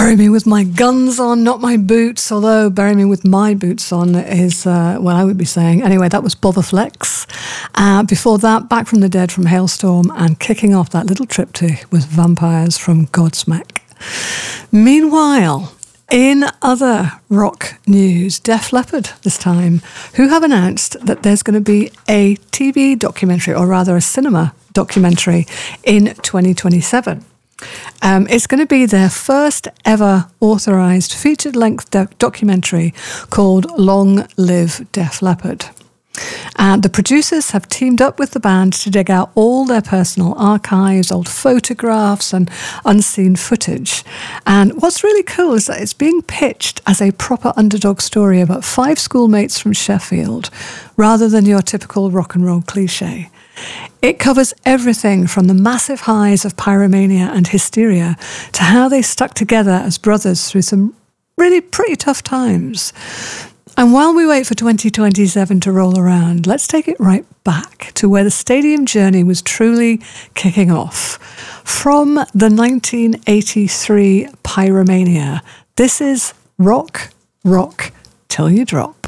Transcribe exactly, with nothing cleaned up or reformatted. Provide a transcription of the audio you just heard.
Bury Me With My Guns On, Not My Boots, although Bury Me With My Boots On is uh, what I would be saying. Anyway, that was Botherflex. Uh, before that, Back From the Dead from Hailstorm, and kicking off that little triptych was Vampires from Godsmack. Meanwhile, in other rock news, Def Leppard this time, who have announced that there's going to be a T V documentary, or rather a cinema documentary, in twenty twenty-seven. Um, it's going to be their first ever authorised featured-length doc- documentary called Long Live Def Leppard. And the producers have teamed up with the band to dig out all their personal archives, old photographs and unseen footage. And what's really cool is that it's being pitched as a proper underdog story about five schoolmates from Sheffield, rather than your typical rock and roll cliche. It covers everything from the massive highs of pyromania and hysteria to how they stuck together as brothers through some really pretty tough times. And while we wait for twenty twenty-seven to roll around, let's take it right back to where the stadium journey was truly kicking off. From the nineteen eighty-three Pyromania, this is Rock, Rock Till You Drop.